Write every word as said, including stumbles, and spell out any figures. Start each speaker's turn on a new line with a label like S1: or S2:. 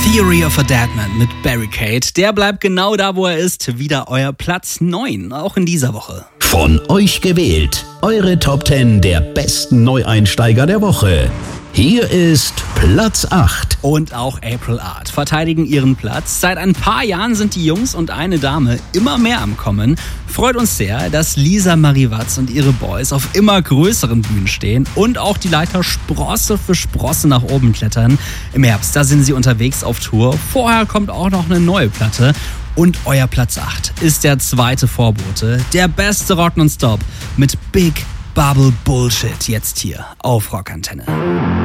S1: Theory of a Deadman mit Barricade. Der bleibt genau da, wo er ist. Wieder euer Platz neun, auch in dieser Woche.
S2: Von euch gewählt. Eure Top zehn der besten Neueinsteiger der Woche. Hier ist Platz acht.
S1: Und auch April Art verteidigen ihren Platz. Seit ein paar Jahren sind die Jungs und eine Dame immer mehr am Kommen. Freut uns sehr, dass Lisa Marie Watz und ihre Boys auf immer größeren Bühnen stehen und auch die Leiter Sprosse für Sprosse nach oben klettern. Im Herbst, da sind sie unterwegs auf Tour. Vorher kommt auch noch eine neue Platte. Und euer Platz acht ist der zweite Vorbote, der beste Rock nonstop mit Big Bubble Bullshit, jetzt hier auf Rockantenne.